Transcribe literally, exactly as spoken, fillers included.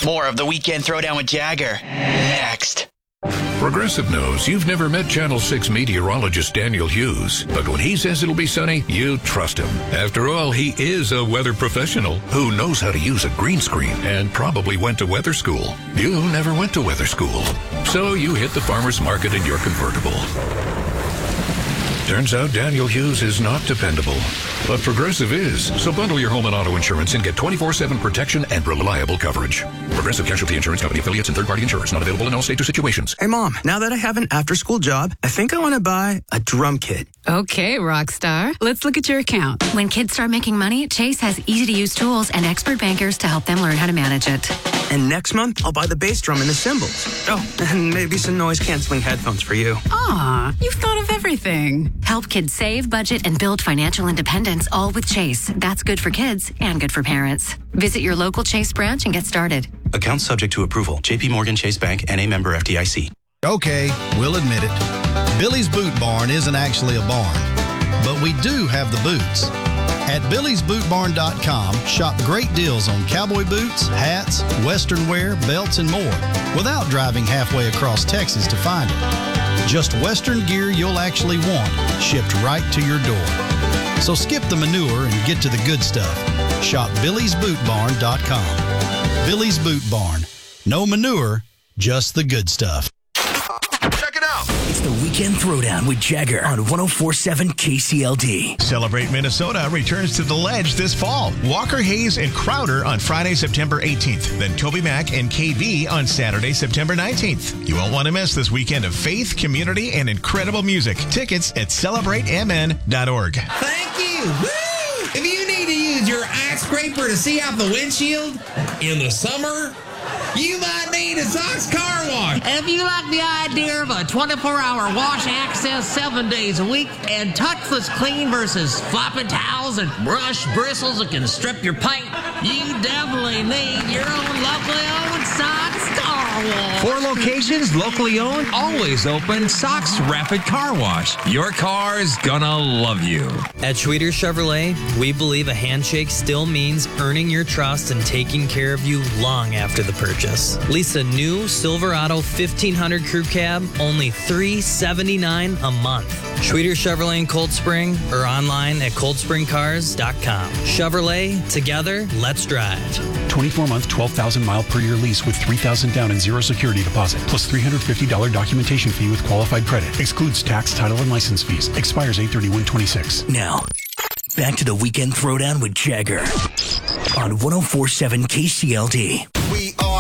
More of the Weekend Throwdown with Jagger. Next. Progressive knows you've never met Channel six meteorologist Daniel Hughes, but when he says it'll be sunny, you trust him. After all, he is a weather professional who knows how to use a green screen and probably went to weather school. You never went to weather school, so you hit the farmer's market in your convertible. Turns out Daniel Hughes is not dependable, but Progressive is. So bundle your home and auto insurance and get twenty-four seven protection and reliable coverage. Progressive Casualty Insurance Company affiliates and third-party insurers. Not available in all states or situations. Hey, Mom, now that I have an after-school job, I think I want to buy a drum kit. Okay, Rockstar. Let's look at your account. When kids start making money, Chase has easy-to-use tools and expert bankers to help them learn how to manage it. And next month, I'll buy the bass drum and the cymbals. Oh, and maybe some noise-canceling headphones for you. Aw, you've thought of everything. Help kids save, budget, and build financial independence, all with Chase. That's good for kids and good for parents. Visit your local Chase branch and get started. Account subject to approval. J P Morgan Chase Bank, N A member F D I C. Okay, we'll admit it. Billy's Boot Barn isn't actually a barn, but we do have the boots. At Billy's Boot Barn dot com, shop great deals on cowboy boots, hats, western wear, belts, and more without driving halfway across Texas to find it. Just western gear you'll actually want, shipped right to your door. So skip the manure and get to the good stuff. Shop Billy's Boot Barn dot com. Billy's Boot Barn. No manure, just the good stuff. Check it out. It's the Weekend Throwdown with Jagger on one oh four point seven K C L D. Celebrate Minnesota returns to the Ledge this fall. Walker Hayes and Crowder on Friday, September eighteenth. Then Toby Mac and K V on Saturday, September nineteenth. You won't want to miss this weekend of faith, community, and incredible music. Tickets at celebrate m n dot org. Thank you. Woo! If you need to use your ice scraper to see out the windshield in the summer, you might need a Sox Car Wash. And if you like the idea of a twenty-four hour wash access seven days a week and touchless clean versus floppy towels and brush bristles that can strip your paint, you definitely need your own locally owned Sox Car Wash. Four locations, locally owned, always open. Sox Rapid Car Wash. Your car's gonna love you. At Schweeder Chevrolet, we believe a handshake still means earning your trust and taking care of you long after the purchase. Lease a new Silverado fifteen hundred Crew Cab, only three hundred seventy-nine dollars a month. Schweeder Chevrolet in Cold Spring or online at cold spring cars dot com. Chevrolet, together, let's drive. twenty-four month, twelve thousand mile per year lease with three thousand down and zero security deposit, plus three hundred fifty dollars documentation fee with qualified credit. Excludes tax, title, and license fees. Expires eight thirty-one twenty-six. Now, back to the Weekend Throwdown with Jagger on one oh four point seven K C L D.